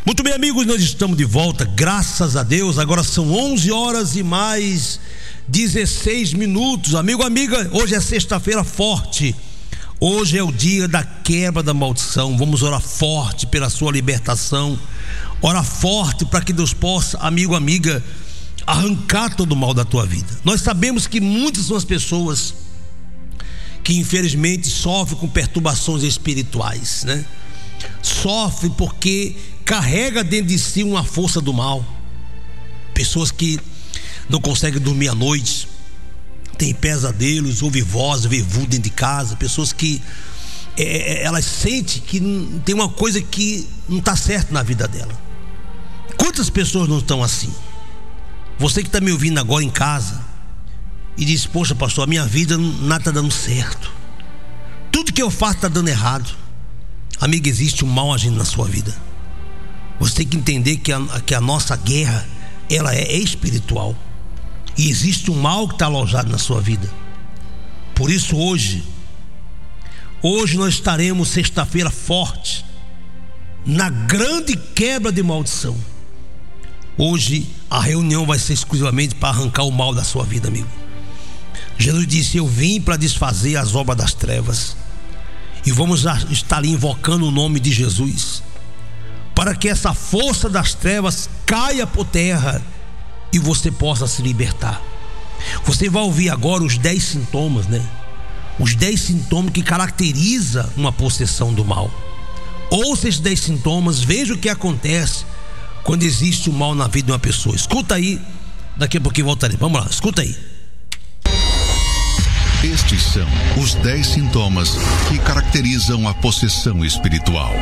Muito bem, amigos, nós estamos de volta, graças a Deus. Agora são 11 horas e mais 16 minutos. Amigo, amiga, hoje é sexta-feira forte. Hoje é o dia da quebra da maldição. Vamos orar forte pela sua libertação. Ora forte para que Deus possa, amigo, amiga, arrancar todo o mal da tua vida. Nós sabemos que muitas são as pessoas que infelizmente sofrem com perturbações espirituais, né? Sofre porque carrega dentro de si uma força do mal. Pessoas que não conseguem dormir à noite, tem pesadelos, ouve voz, vê vulto dentro de casa. Pessoas que elas sentem que tem uma coisa que não está certo na vida dela. Quantas pessoas não estão assim? Você que está me ouvindo agora em casa e diz: poxa, pastor, a minha vida nada está dando certo, tudo que eu faço está dando errado. Amigo, existe um mal agindo na sua vida. Você tem que entender que a nossa guerra, ela é espiritual, e existe um mal que está alojado na sua vida. Por isso hoje nós estaremos sexta-feira forte, na grande quebra de maldição. Hoje a reunião vai ser exclusivamente para arrancar o mal da sua vida, amigo. Jesus disse: eu vim para desfazer as obras das trevas. E vamos estar ali invocando o nome de Jesus, para que essa força das trevas caia por terra e você possa se libertar. Você vai ouvir agora os 10 sintomas, né? Os 10 sintomas que caracterizam uma possessão do mal. Ouça esses 10 sintomas, veja o que acontece quando existe o mal na vida de uma pessoa. Escuta aí, daqui a pouquinho voltarei. Vamos lá, escuta aí. Estes são os 10 sintomas que caracterizam a possessão espiritual: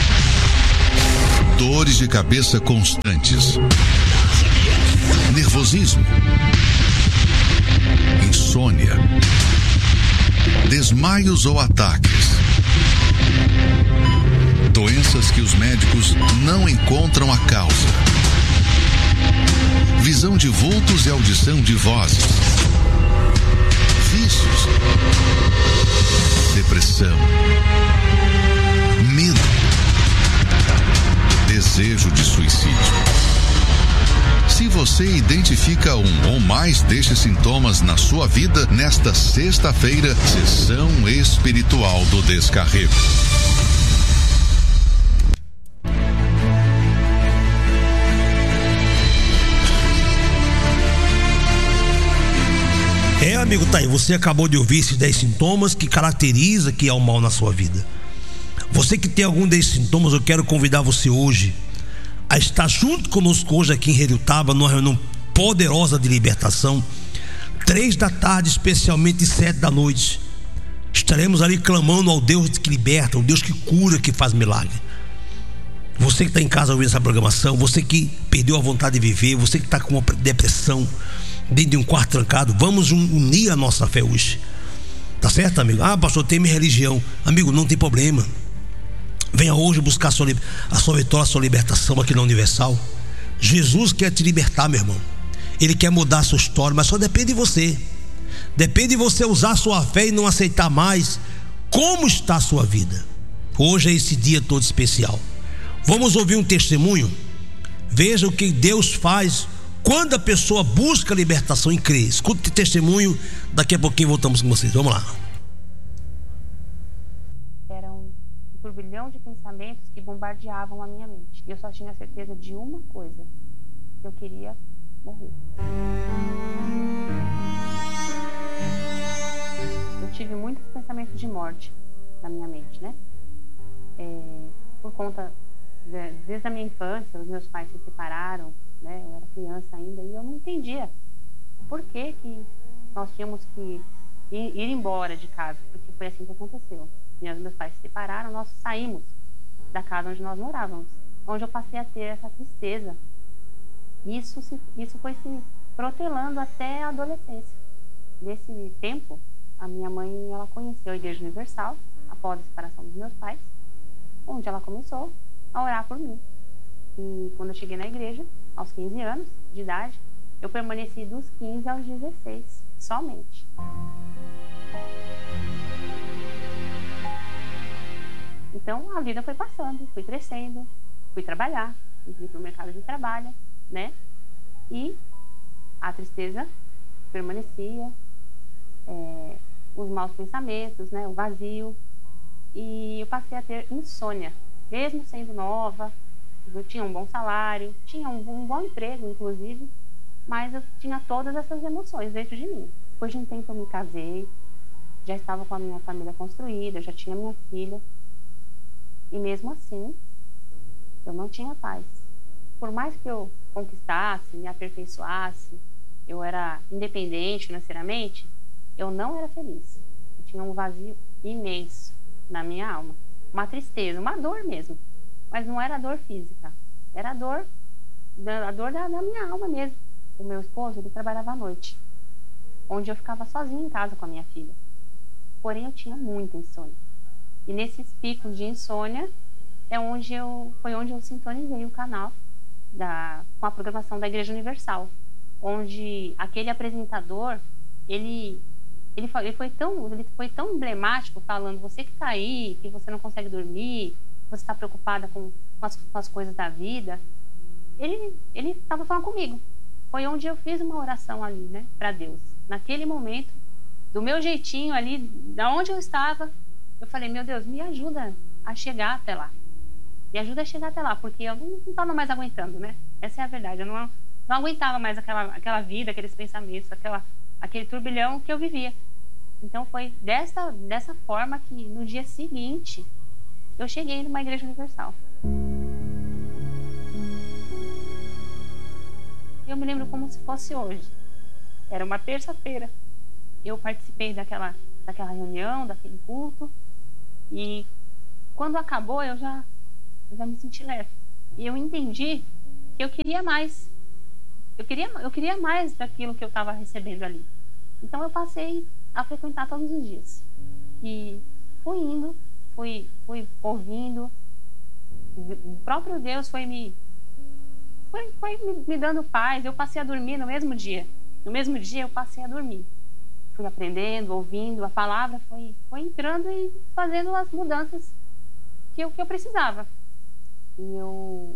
dores de cabeça constantes, nervosismo, insônia, desmaios ou ataques, doenças que os médicos não encontram a causa, visão de vultos e audição de vozes, vícios, depressão, medo, desejo de suicídio. Se você identifica um ou mais destes sintomas na sua vida, nesta sexta-feira, sessão espiritual do descarrego. Amigo, tá aí, você acabou de ouvir esses 10 sintomas que caracteriza que há o mal na sua vida. Você que tem algum desses sintomas, eu quero convidar você hoje a estar junto conosco hoje aqui em Heriotaba, numa reunião poderosa de libertação, 3 da tarde, especialmente 7 da noite. Estaremos ali clamando ao Deus que liberta, ao Deus que cura, que faz milagre. Você que está em casa ouvindo essa programação, você que perdeu a vontade de viver, você que está com uma depressão dentro de um quarto trancado, vamos unir a nossa fé hoje. Tá certo, amigo? Ah, pastor, tem minha religião. Amigo, não tem problema. Venha hoje buscar a sua vitória, a sua libertação aqui na Universal. Jesus quer te libertar, meu irmão. Ele quer mudar a sua história, mas só depende de você. Depende de você usar a sua fé e não aceitar mais. Como está a sua vida? Hoje é esse dia todo especial. Vamos ouvir um testemunho? Veja o que Deus faz quando a pessoa busca a libertação e crê. Escute o testemunho, daqui a pouquinho voltamos com vocês. Vamos lá. Era um turbilhão de pensamentos que bombardeavam a minha mente. E eu só tinha certeza de uma coisa: eu queria morrer. Eu tive muitos pensamentos de morte na minha mente, né? Por conta, desde a minha infância, os meus pais se separaram, né? Eu era criança ainda e eu não entendia por que nós tínhamos que ir embora de casa, porque foi assim que aconteceu. Meus pais se separaram, nós saímos da casa onde nós morávamos, onde eu passei a ter essa tristeza. Isso foi se protelando até a adolescência. Nesse tempo, a minha mãe, ela conheceu a Igreja Universal após a separação dos meus pais, onde ela começou a orar por mim. E quando eu cheguei na igreja, aos 15 anos de idade, eu permaneci dos 15 aos 16, somente. Então a vida foi passando, fui crescendo, fui trabalhar, entrei para o mercado de trabalho, né? E a tristeza permanecia, os maus pensamentos, né? O vazio. E eu passei a ter insônia, mesmo sendo nova. Eu tinha um bom salário, tinha um bom emprego, inclusive, mas eu tinha todas essas emoções dentro de mim. Depois de um tempo eu me casei, já estava com a minha família construída, já tinha minha filha. E mesmo assim, eu não tinha paz. Por mais que eu conquistasse, me aperfeiçoasse, eu era independente financeiramente, eu não era feliz. Eu tinha um vazio imenso na minha alma. Uma tristeza, uma dor mesmo. Mas não era dor física, era a dor da minha alma mesmo. O meu esposo, ele trabalhava à noite, onde eu ficava sozinha em casa com a minha filha. Porém, eu tinha muita insônia. E nesses picos de insônia foi onde eu sintonizei o canal com a programação da Igreja Universal, onde aquele apresentador, ele foi tão emblemático, falando: você que está aí, que você não consegue dormir, você está preocupada com as coisas da vida. Ele estava falando comigo. Foi onde eu fiz uma oração ali, né, para Deus. Naquele momento, do meu jeitinho ali, da onde eu estava, eu falei: meu Deus, me ajuda a chegar até lá. Me ajuda a chegar até lá, porque eu não estava mais aguentando, né? Essa é a verdade. Eu não aguentava mais aquela vida, aqueles pensamentos, aquele turbilhão que eu vivia. Então foi dessa forma que no dia seguinte eu cheguei numa Igreja Universal. Eu me lembro como se fosse hoje. Era uma terça-feira. Eu participei daquela reunião, daquele culto. E quando acabou, eu já me senti leve. E eu entendi que eu queria mais. Eu queria mais daquilo que eu estava recebendo ali. Então eu passei a frequentar todos os dias. E fui indo, fui ouvindo. O próprio Deus foi me dando paz. Eu passei a dormir no mesmo dia. No mesmo dia eu passei a dormir. Fui aprendendo, ouvindo, a palavra foi entrando e fazendo as mudanças que eu precisava. E eu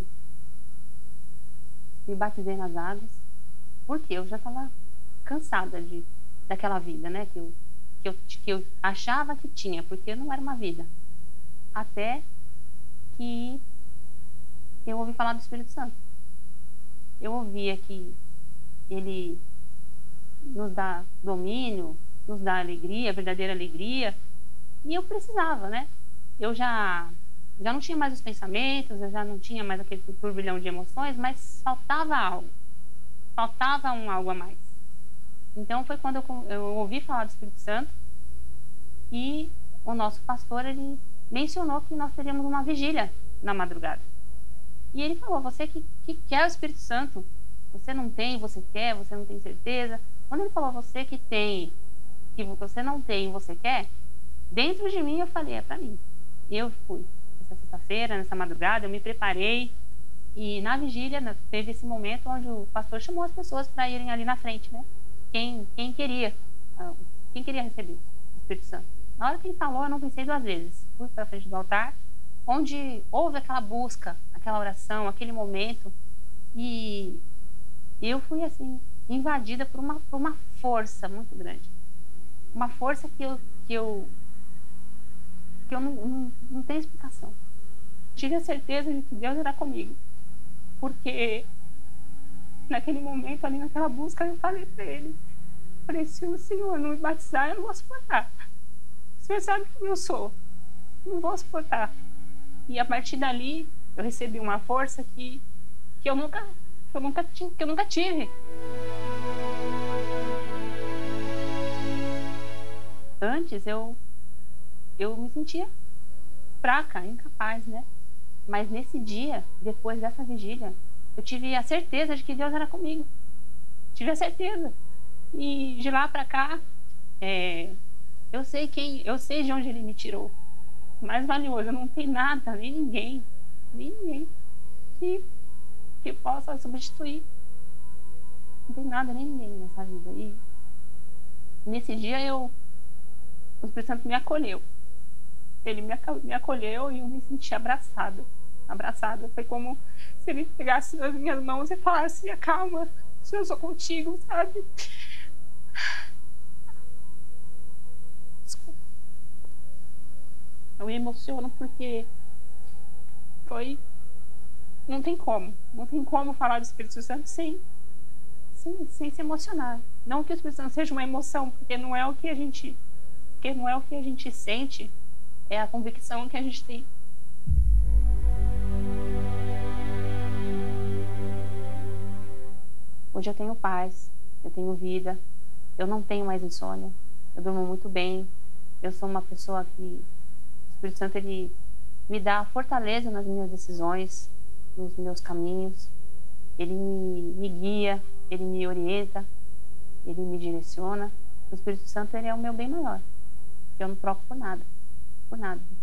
me batizei nas águas, porque eu já estava cansada daquela vida, né? Que eu achava que tinha, porque não era uma vida. Até que eu ouvi falar do Espírito Santo. Eu ouvia que ele nos dá domínio, nos dá alegria, verdadeira alegria. E eu precisava, né? Eu já não tinha mais os pensamentos, eu já não tinha mais aquele turbilhão de emoções, mas faltava algo. Faltava algo a mais. Então foi quando eu ouvi falar do Espírito Santo e o nosso pastor, ele mencionou que nós teríamos uma vigília na madrugada. E ele falou: você que quer o Espírito Santo, você não tem, você quer, você não tem certeza. Quando ele falou você que tem, que você não tem e você quer, dentro de mim eu falei: é para mim. E eu fui. Nessa sexta-feira, nessa madrugada, eu me preparei. E na vigília teve esse momento onde o pastor chamou as pessoas para irem ali na frente, né? Quem queria receber o Espírito Santo. Na hora que ele falou, eu não pensei duas vezes. Fui para frente do altar, onde houve aquela busca, aquela oração, aquele momento. E eu fui assim, invadida por uma força muito grande. Uma força que eu não tenho explicação. Tive a certeza de que Deus era comigo. Porque naquele momento, ali naquela busca, eu falei para ele. Falei: se o Senhor não me batizar, eu não vou suportar. O Senhor sabe quem eu sou. Não vou suportar. E a partir dali, eu recebi uma força que eu nunca tive. Antes, eu me sentia fraca, incapaz, né? Mas nesse dia, depois dessa vigília, eu tive a certeza de que Deus era comigo. Tive a certeza. E de lá para cá, eu sei de onde Ele me tirou. O mais valioso, não tem nada, nem ninguém que possa substituir. Não tem nada, nem ninguém nessa vida. E nesse dia o Espírito Santo me acolheu. Ele me acolheu e eu me senti abraçada. abraçada. Foi como se ele pegasse nas minhas mãos e falasse: acalma, eu sou contigo, sabe? Desculpa. Eu me emociono porque não tem como falar do Espírito Santo sem se emocionar. Não que o Espírito Santo seja uma emoção, porque não é o que a gente sente, é a convicção que a gente tem. Hoje eu tenho paz, eu tenho vida, eu não tenho mais insônia, eu durmo muito bem, eu sou uma pessoa que o Espírito Santo, ele me dá fortaleza nas minhas decisões, nos meus caminhos, ele me guia, ele me orienta, ele me direciona. O Espírito Santo, ele é o meu bem maior, que eu não troco por nada, por nada.